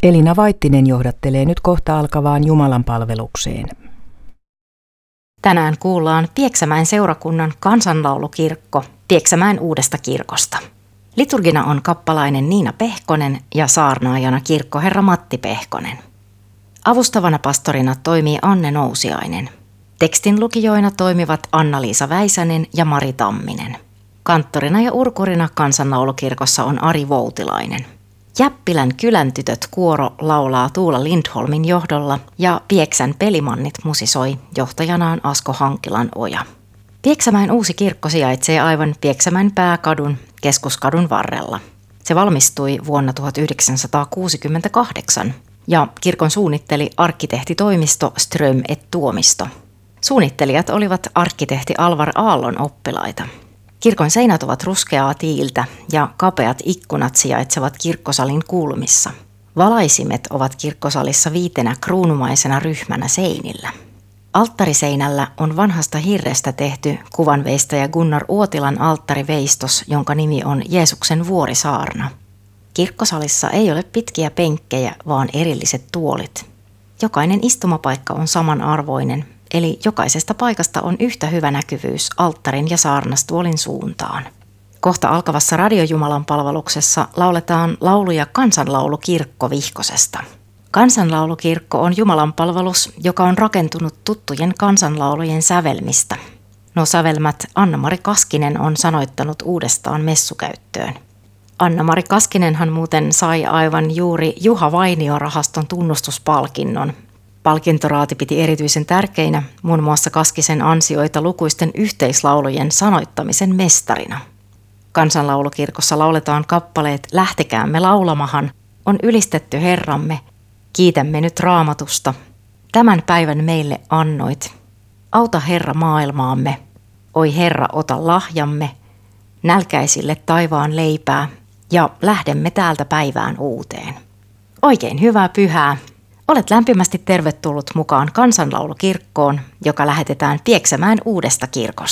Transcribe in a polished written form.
Elina Vaittinen johdattelee nyt kohta alkavaan Jumalan palvelukseen. Tänään kuullaan Pieksämäen seurakunnan kansanlaulukirkko Pieksämäen uudesta kirkosta. Liturgina on kappalainen Niina Pehkonen ja saarnaajana kirkkoherra Matti Pehkonen. Avustavana pastorina toimii Anne Nousiainen. Tekstin lukijoina toimivat Anna-Liisa Väisänen ja Mari Tamminen. Kanttorina ja urkurina kansanlaulukirkossa on Ari Voutilainen. Jäppilän kylän tytöt kuoro laulaa Tuula Lindholmin johdolla ja Pieksän pelimannit musisoi, johtajana on Asko Hankilan Oja. Pieksämäen uusi kirkko sijaitsee aivan Pieksämäen pääkadun keskuskadun varrella. Se valmistui vuonna 1968 ja kirkon suunnitteli arkkitehtitoimisto Ström et Tuomisto. Suunnittelijat olivat arkkitehti Alvar Aallon oppilaita. Kirkon seinät ovat ruskeaa tiiltä ja kapeat ikkunat sijaitsevat kirkkosalin kulmissa. Valaisimet ovat kirkkosalissa 5 kruunumaisena ryhmänä seinillä. Alttariseinällä on vanhasta hirrestä tehty kuvanveistäjä Gunnar Uotilan alttariveistos, jonka nimi on Jeesuksen vuorisaarna. Kirkkosalissa ei ole pitkiä penkkejä, vaan erilliset tuolit. Jokainen istumapaikka on samanarvoinen, eli jokaisesta paikasta on yhtä hyvä näkyvyys alttarin ja saarnastuolin suuntaan. Kohta alkavassa radiojumalan palveluksessa lauletaan lauluja kansanlaulukirkko Vihkosesta. Kansanlaulukirkko on Jumalan palvelus, joka on rakentunut tuttujen kansanlaulujen sävelmistä. Nuo sävelmät Anna-Mari Kaskinen on sanoittanut uudestaan messukäyttöön. Anna-Mari Kaskinenhan muuten sai aivan juuri Juha Vainio-rahaston tunnustuspalkinnon. Palkintoraati piti erityisen tärkeinä muun muassa Kaskisen ansioita lukuisten yhteislaulujen sanoittamisen mestarina. Kansanlaulukirkossa lauletaan kappaleet Lähtekäämme laulamahan, On ylistetty Herramme, Kiitämme nyt Raamatusta, Tämän päivän meille annoit, Auta Herra maailmaamme, Oi Herra ota lahjamme, Nälkäisille taivaan leipää ja Lähdemme täältä päivään uuteen. Oikein hyvää pyhää! Olet lämpimästi tervetullut mukaan kansanlaulukirkkoon, joka lähetetään Pieksämäen uudesta kirkosta.